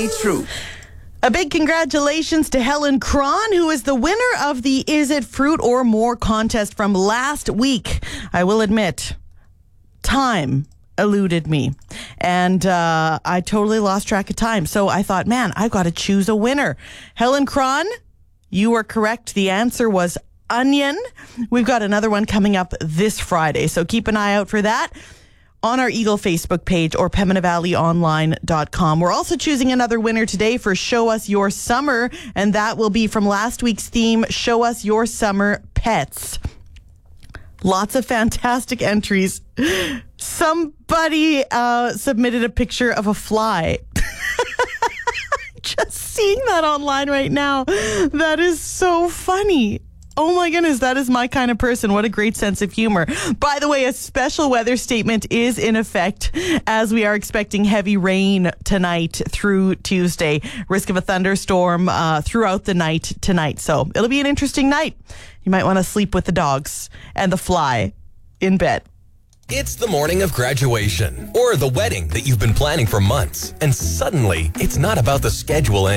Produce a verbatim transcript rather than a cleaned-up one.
Stay true. A big congratulations to Helen Cron, who is the winner of the Is It Fruit or More contest from last week. I will admit, time eluded me, and uh, I totally lost track of time. So I thought, man, I've got to choose a winner. Helen Cron, you were correct. The answer was onion. We've got another one coming up this Friday, so keep an eye out for that on our Eagle Facebook page or Pembina Valley Online dot com. We're also choosing another winner today for Show Us Your Summer, and that will be from last week's theme, Show Us Your Summer Pets. Lots of fantastic entries. Somebody uh, submitted a picture of a fly. Just seeing that online right now. That is so funny. Oh my goodness, that is my kind of person. What a great sense of humor. By the way, a special weather statement is in effect as we are expecting heavy rain tonight through Tuesday. Risk of a thunderstorm uh, throughout the night tonight. So it'll be an interesting night. You might want to sleep with the dogs and the fly in bed. It's the morning of graduation or the wedding that you've been planning for months. And suddenly, it's not about the schedule